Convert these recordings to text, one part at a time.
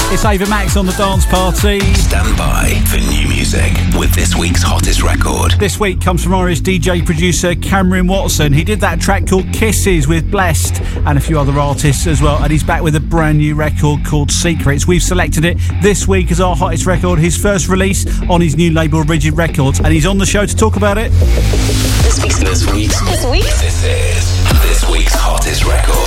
It's Ava Max on the Dance Party. Stand by for new music with this week's hottest record. This week comes from Irish DJ producer Cameron Watson. He did that track called Kisses with Blessed and a few other artists as well, and he's back with a brand new record called Secrets. We've selected it this week as our hottest record, his first release on his new label Rigid Records, and he's on the show to talk about it. This week's hottest record.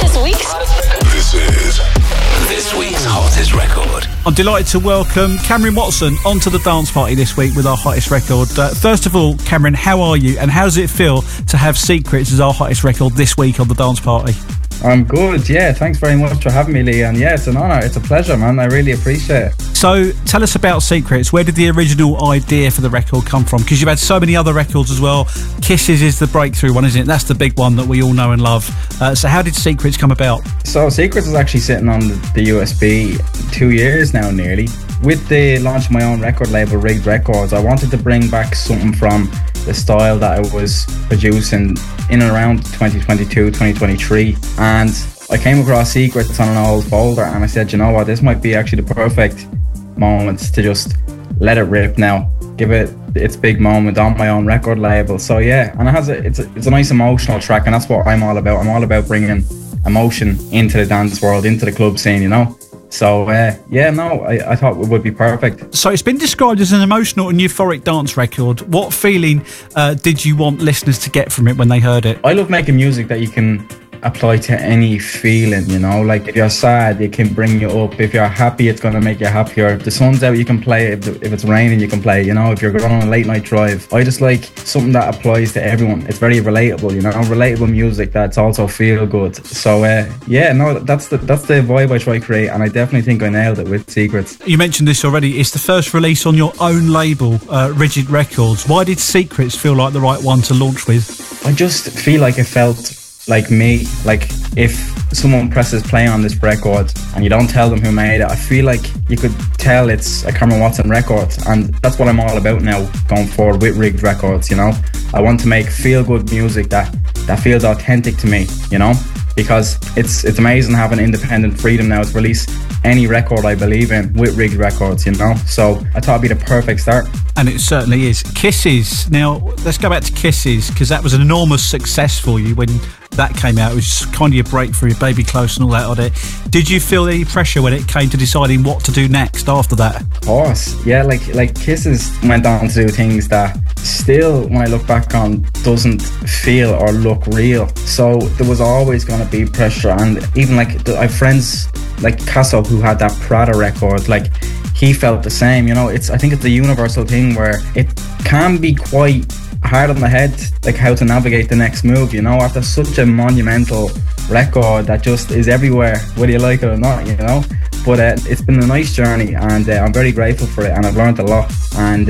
This week's hottest record. I'm delighted to welcome Cameron Watson onto the Dance Party this week with our hottest record. First of all, Cameron, how are you, and how does it feel to have Secrets as our hottest record this week on the Dance Party? I'm good, yeah. Thanks very much for having me, Lee. And yeah, it's an honour. It's a pleasure, man. I really appreciate it. So tell us about Secrets. Where did the original idea for the record come from? Because you've had so many other records as well. Kisses is the breakthrough one, isn't it? That's the big one that we all know and love. So how did Secrets come about? So Secrets is actually sitting on the USB 2 years now, nearly. With the launch of my own record label, Rigged Records, I wanted to bring back something from the style that I was producing in and around 2022, 2023. And I came across Secrets on an old folder, and I said, you know what, this might be actually the perfect moment to just let it rip now, give it its big moment on my own record label. So yeah, and it's a nice emotional track, and that's what I'm all about. I'm all about bringing emotion into the dance world, into the club scene, you know. So, I thought it would be perfect. So it's been described as an emotional and euphoric dance record. What feeling did you want listeners to get from it when they heard it? I love making music that you can apply to any feeling, you know. Like if you're sad, it can bring you up. If you're happy, it's going to make you happier. If the sun's out, you can play it. If it's raining, you can play it, you know. If you're going on a late night drive, I just like something that applies to everyone. It's very relatable, you know, relatable music that's also feel good. So that's the vibe I try to create, and I definitely think I nailed it with Secrets. You mentioned this already. It's the first release on your own label, Rigid Records. Why did Secrets feel like the right one to launch with? I just feel like it felt like me. Like if someone presses play on this record and you don't tell them who made it, I feel like you could tell it's a Cameron Watson record, and that's what I'm all about now going forward with Rigged Records, you know. I want to make feel good music that feels authentic to me, you know, because it's amazing having independent freedom now to release any record I believe in with Rigged Records, you know. So I thought it'd be the perfect start. And it certainly is. Kisses. Now, let's go back to Kisses, because that was an enormous success for you when that came out. It was kind of your breakthrough, your Baby Close and all that on it. Did you feel any pressure when it came to deciding what to do next after that? Of course, yeah. Like Kisses went on to do things that still, when I look back on, doesn't feel or look real. So there was always going to be pressure, and even like I have friends like Casso who had that Prada record, like he felt the same, you know. I think it's a universal thing where it can be quite hard on the head, like how to navigate the next move, you know, after such a monumental record that just is everywhere, whether you like it or not, you know. But it's been a nice journey, and I'm very grateful for it, and I've learned a lot. And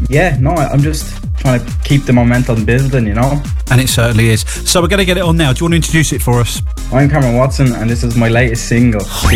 I'm just trying to keep the momentum building, you know. And it certainly is. So we're going to get it on now. Do you want to introduce it for us? I'm Cameron Watson, and this is my latest single.